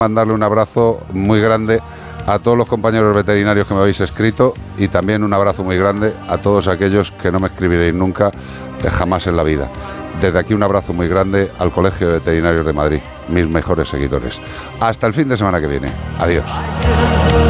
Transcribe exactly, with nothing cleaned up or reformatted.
mandarle un abrazo muy grande a todos los compañeros veterinarios que me habéis escrito y también un abrazo muy grande a todos aquellos que no me escribiréis nunca, eh, jamás en la vida. Desde aquí un abrazo muy grande al Colegio de Veterinarios de Madrid, mis mejores seguidores. Hasta el fin de semana que viene. Adiós.